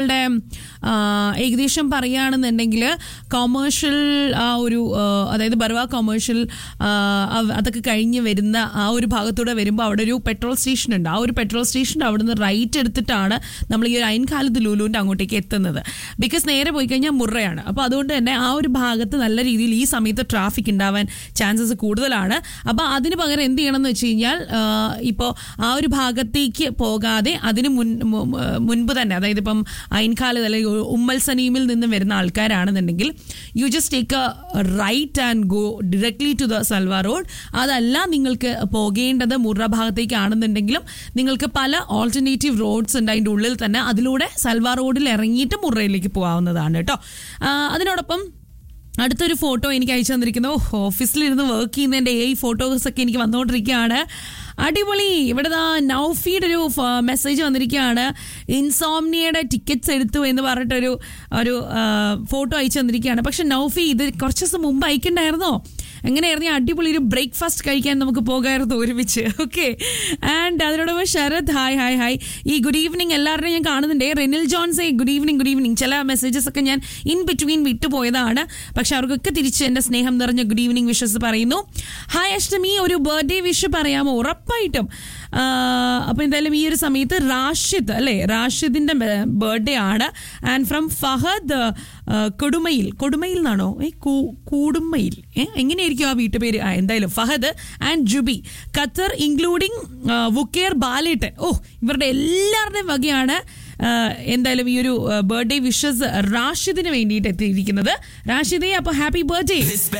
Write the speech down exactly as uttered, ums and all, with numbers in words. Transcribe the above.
ഏകദേശം പറയുകയാണെന്നുണ്ടെങ്കിൽ കൊമേഴ്ഷ്യൽ ആ ഒരു അതായത് ബർവ കൊമേഴ്ഷ്യൽ അതൊക്കെ കഴിഞ്ഞ് വരുന്ന ആ ഒരു ഭാഗത്തൂടെ വരുമ്പോൾ അവിടെ ഒരു പെട്രോൾ സ്റ്റേഷൻ ഉണ്ട്. ആ ഒരു പെട്രോൾ സ്റ്റേഷൻ്റെ അവിടെ നിന്ന് റൈറ്റ് എടുത്തിട്ടാണ് നമ്മൾ ഈ ഒരു അയൻകാലത്ത് ലുലുവിൻ്റെ അങ്ങോട്ടേക്ക് എത്തുന്നത്. ബിക്കോസ് നേരെ പോയി കഴിഞ്ഞാൽ മുറയാണ്. അപ്പോൾ അതുകൊണ്ട് തന്നെ ആ ഒരു ഭാഗത്ത് നല്ല രീതിയിൽ ഈ സമയത്ത് ട്രാഫിക് ഉണ്ടാവാൻ ചാൻസസ് കൂടുതലാണ്. അപ്പോൾ അതിന് പകരം എന്ത് ചെയ്യണം എന്ന് വെച്ച് കഴിഞ്ഞാൽ ഇപ്പോൾ ആ ഒരു ഭാഗത്തേക്ക് പോകാതെ അതിന് മുൻ മുൻപ് തന്നെ അതായത് ഇപ്പം അയൻകാലത്ത് അല്ലെങ്കിൽ ഉമ്മൽ സനീമിൽ നിന്ന് വരുന്ന ആൾക്കാരാണെന്നുണ്ടെങ്കിൽ you just take A right and go directly to the Salwa road. അതല്ല നിങ്ങൾക്ക് പോകേണ്ടത് മുറ ഭാഗത്തേക്കാണെന്നുണ്ടെങ്കിലും നിങ്ങൾക്ക് പല ഓൾട്ടർനേറ്റീവ് റോഡ്സ് ഉണ്ട് അതിൻ്റെ ഉള്ളിൽ തന്നെ. അതിലൂടെ സൽവ റോഡിൽ ഇറങ്ങിയിട്ട് മുറയിലേക്ക് പോകാവുന്നതാണ് കേട്ടോ. അതിനോടൊപ്പം അടുത്തൊരു ഫോട്ടോ എനിക്ക് അയച്ചു തന്നിരിക്കുന്നു. ഓഫീസിലിരുന്ന് വർക്ക് ചെയ്യുന്നതിൻ്റെ ഈ ഫോട്ടോസൊക്കെ എനിക്ക് വന്നുകൊണ്ടിരിക്കുകയാണ്. അടിപൊളി. ഇവിടെ ദാ നൗഫിയുടെ ഒരു മെസ്സേജ് വന്നിരിക്കുകയാണ്. ഇൻസോംനിയയുടെ ടിക്കറ്റ്സ് എടുത്തു എന്ന് പറഞ്ഞിട്ടൊരു ഒരു ഫോട്ടോ അയച്ചു തന്നിരിക്കുകയാണ്. പക്ഷെ നൗഫി ഇത് കുറച്ച് ദിവസം മുമ്പ് അയക്കണ്ടായിരുന്നോ? എങ്ങനെയായിരുന്നു? അടിപൊളി ഒരു ബ്രേക്ക്ഫാസ്റ്റ് കഴിക്കാൻ നമുക്ക് പോകാമായിരുന്നു ഒരുമിച്ച്. ഓക്കെ. ആൻഡ് അതിനോടൊപ്പം ശരത് ഹായ് ഹായ് ഹായ് ഈ ഗുഡ് ഈവനിങ് എല്ലാവരുടെയും ഞാൻ കാണുന്നുണ്ട്. Rinil ജോൺസേ good evening good evening. ചില മെസ്സേജസ് ഒക്കെ ഞാൻ ഇൻ ബിറ്റ്വീൻ വിട്ടുപോയതാണ്. പക്ഷെ അവർക്കൊക്കെ തിരിച്ച് എൻ്റെ സ്നേഹം നിറഞ്ഞ ഗുഡ് ഈവനിങ് വിഷസ് പറയുന്നു. ഹായ് അഷ്ടമി, ഒരു ബർത്ത്ഡേ വിഷ് പറയാമോ? ഉറപ്പായിട്ടും. അപ്പോൾ എന്തായാലും ഈ ഒരു സമയത്ത് റാഷിദ് അല്ലേ, റാഷിദിൻ്റെ ബർത്ത്ഡേ ആണ്. ആൻഡ് ഫ്രം ഫഹദ് കൊടുമയിൽ, കൊടുമയിൽ എന്നാണോ ഏ കൂടുമയിൽ ഏ എങ്ങനെയായിരിക്കും ആ വീട്ടുപേര്? ആ എന്തായാലും Fahad and Jubi Qatar including വുക്കേർ ബാലേട്ടൻ. ഓ ഇവരുടെ എല്ലാവരുടെയും വകയാണ് എന്തായാലും ഈ ഒരു ബർത്ത്ഡേ വിഷസ് റാഷിദിന് വേണ്ടിയിട്ട് എത്തിയിരിക്കുന്നത്. റാഷിദെ അപ്പോൾ ഹാപ്പി ബർത്ത്ഡേ.